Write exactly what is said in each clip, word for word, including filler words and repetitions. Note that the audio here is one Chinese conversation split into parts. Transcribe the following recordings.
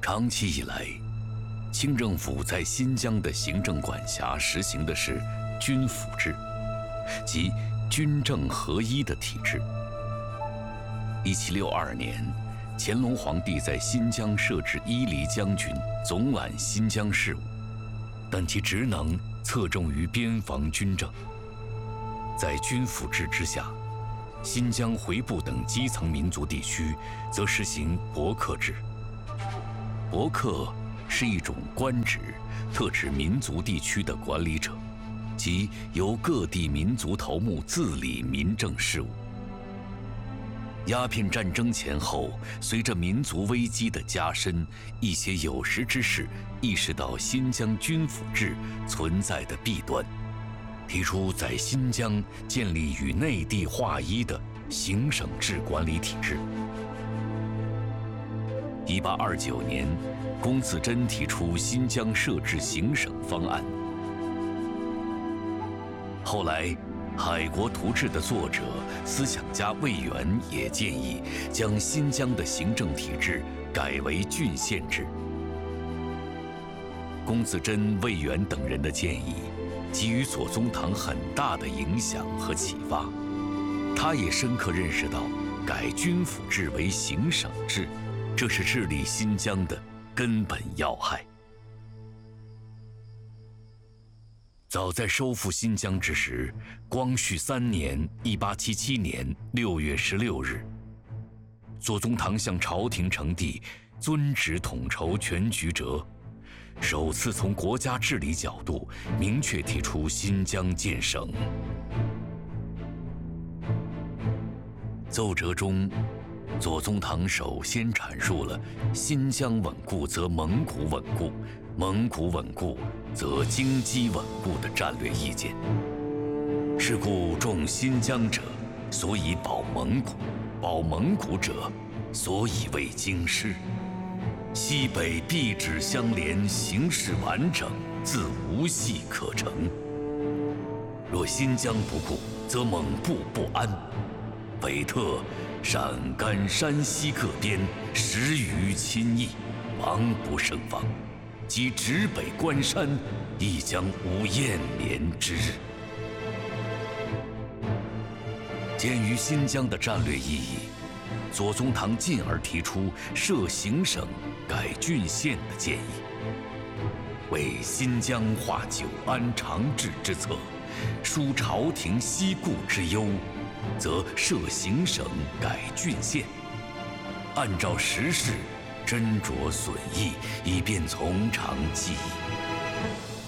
长期以来，清政府在新疆的行政管辖实行的是军府制，即军政合一的体制。一七六二年，乾隆皇帝在新疆设置伊犁将军，总揽新疆事务，但其职能侧重于边防军政。在军府制之下，新疆回部等基层民族地区则实行伯克制。伯克是一种官职，特指民族地区的管理者，即由各地民族头目自理民政事务。鸦片战争前后，随着民族危机的加深，一些有识之士意识到新疆军府制存在的弊端，提出在新疆建立与内地划一的行省制管理体制。一八二九年，龚自珍提出新疆设置行省方案。后来，《海国图志》的作者、思想家魏源也建议将新疆的行政体制改为郡县制。龚自珍、魏源等人的建议，给予左宗棠很大的影响和启发。他也深刻认识到，改军府制为行省制，这是治理新疆的根本要害。早在收复新疆之时，光绪三年（一八七七年）六月十六日，左宗棠向朝廷呈递遵旨统筹全局折，首次从国家治理角度明确提出新疆建省。奏折中，左宗棠首先阐述了新疆稳固则蒙古稳固，蒙古稳固则京畿稳固的战略意见。是故重新疆者，所以保蒙古；保蒙古者，所以为京师。西北必指相连，形势完整，自无隙可乘。若新疆不顾，则蒙部不安。北特陕甘山西各边十余亲邑，王不胜防，即直北关山，亦将无延绵之日。鉴于新疆的战略意义，左宗棠进而提出设行省、改郡县的建议，为新疆划久安长治之策，纾朝廷西顾之忧，则设行省、改郡县，按照时势斟酌损益，以便从长计议。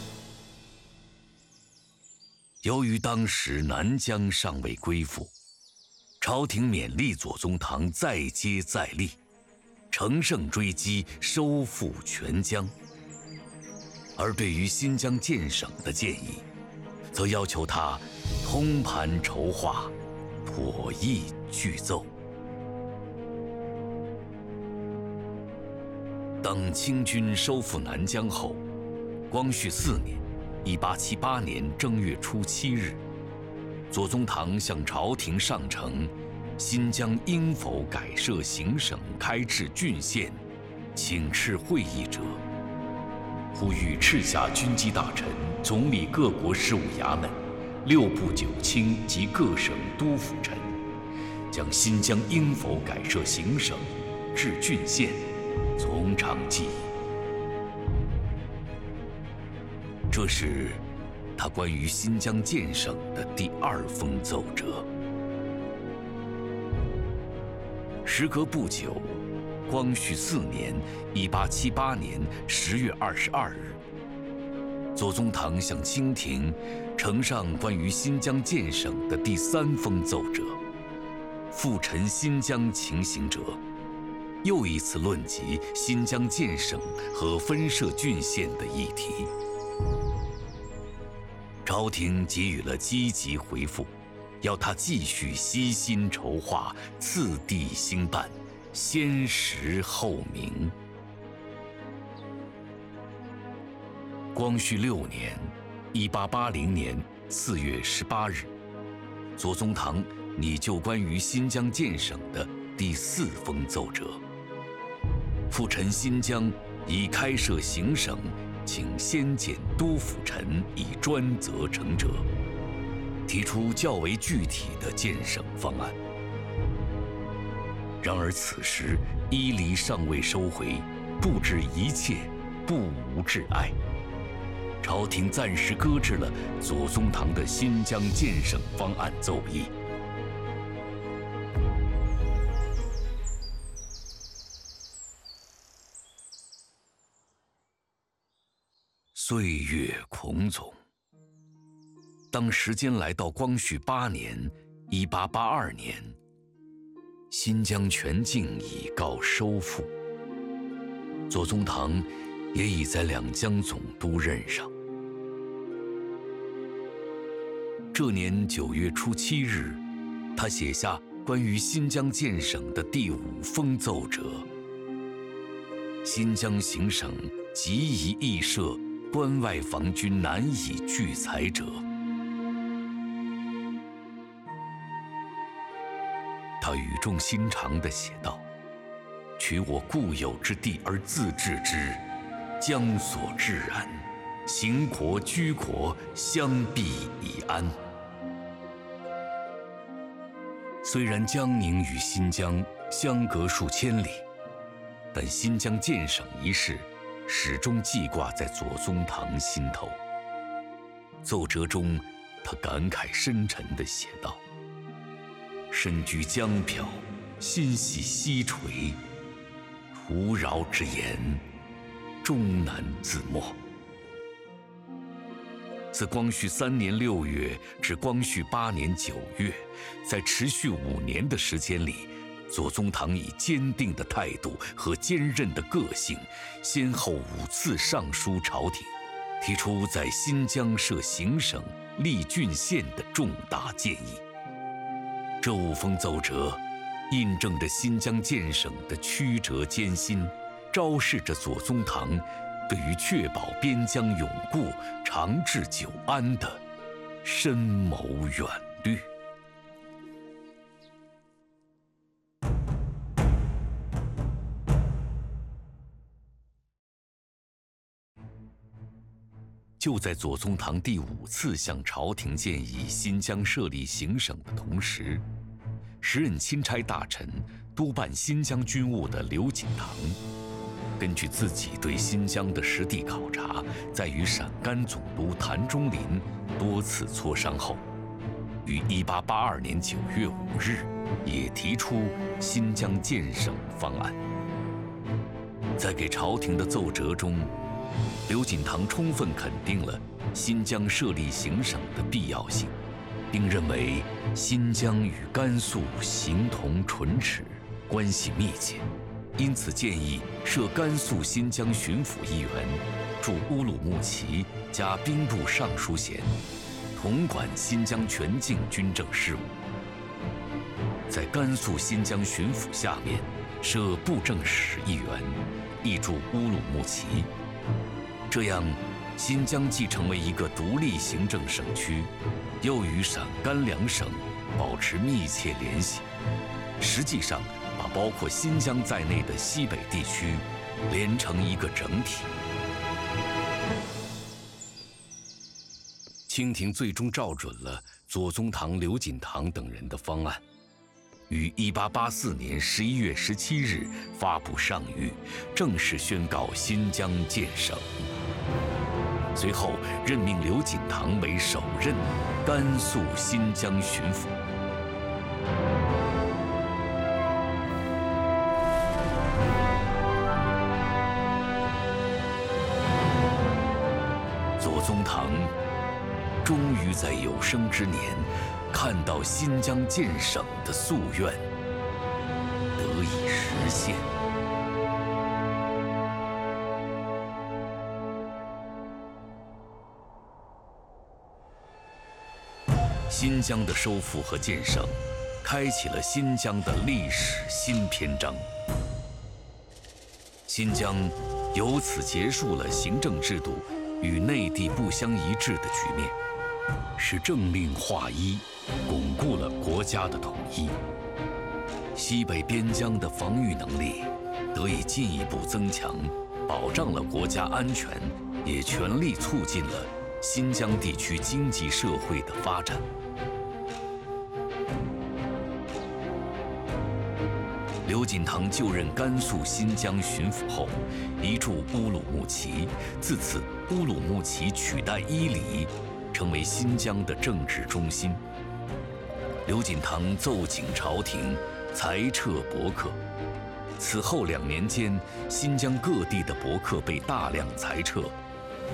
由于当时南疆尚未归附，朝廷勉励左宗棠再接再厉，乘胜追击，收复全疆。而对于新疆建省的建议，则要求他通盘筹划，妥意具奏。当清军收复南疆后，光绪四年（一八七八年）正月初七日，左宗棠向朝廷上呈新疆应否改设行省、开置郡县，请示会议者，呼吁赤下军机大臣、总理各国事务衙门、六部九卿及各省督抚臣，将新疆应否改设行省、置郡县，从长计议。这是他关于新疆建省的第二封奏折。时隔不久，光绪四年（一八七八年）十月二十二日，左宗棠向清廷呈上关于新疆建省的第三封奏折，复陈新疆情形者，又一次论及新疆建省和分设郡县的议题。朝廷给予了积极回复，要他继续悉心筹划，次第兴办，先实后明。光绪六年（一八八零年）四月十八日，左宗棠拟就关于新疆建省的第四封奏折，复陈新疆以开设行省，请先检督抚臣以专责成者，提出较为具体的建省方案。然而此时伊犁尚未收回，布置一切不无挚碍，朝廷暂时搁置了左宗棠的新疆建省方案奏议。岁月孔总，当时间来到光绪八年（一八八二年），新疆全境已告收复，左宗棠也已在两江总督任上。这年九月初七日，他写下关于新疆建省的第五封奏折：新疆行省极宜议设，关外防军难以聚财者。他语重心长地写道：取我固有之地而自治之，将所至然，行国居国，相避以安。虽然江宁与新疆相隔数千里，但新疆建省一事始终记挂在左宗棠心头。奏折中，他感慨深沉地写道：身居江漂，心系西垂，徒饶之言，终难自没。自光绪三年六月至光绪八年九月，在持续五年的时间里，左宗棠以坚定的态度和坚韧的个性，先后五次上书朝廷，提出在新疆设行省、立郡县的重大建议。这五封奏折，印证着新疆建省的曲折艰辛，昭示着左宗棠对于确保边疆永固、长治久安的深谋远虑。就在左宗棠第五次向朝廷建议新疆设立行省的同时，时任钦差大臣、督办新疆军务的刘锦堂，根据自己对新疆的实地考察，在与陕甘总督谭中麟多次磋商后，于一八八二年九月五日也提出新疆建省方案。在给朝廷的奏折中，刘锦堂充分肯定了新疆设立行省的必要性，并认为新疆与甘肃形同唇齿，关系密切，因此建议设甘肃新疆巡抚一员，驻乌鲁木齐加兵部尚书衔，统管新疆全境军政事务。在甘肃新疆巡抚下面设布政使一员，亦驻乌鲁木齐。这样，新疆既成为一个独立行政省区，又与陕甘两省保持密切联系，实际上把包括新疆在内的西北地区连成一个整体。清廷最终照准了左宗棠、刘锦堂等人的方案，于一八八四年十一月十七日发布上谕，正式宣告新疆建省。随后任命刘锦堂为首任甘肃新疆巡抚。左宗棠终于在有生之年看到新疆建省的夙愿得以实现。新疆的收复和建省，开启了新疆的历史新篇章。新疆由此结束了行政制度与内地不相一致的局面，使政令划一，巩固了国家的统一。西北边疆的防御能力得以进一步增强， 保障了国家安全，也全力促进了新疆地区经济社会的发展。刘锦堂就任甘肃新疆巡抚后，移驻乌鲁木齐，自此乌鲁木齐取代伊犁，成为新疆的政治中心。刘锦堂奏请朝廷裁撤博客。此后两年间，新疆各地的博客被大量裁撤，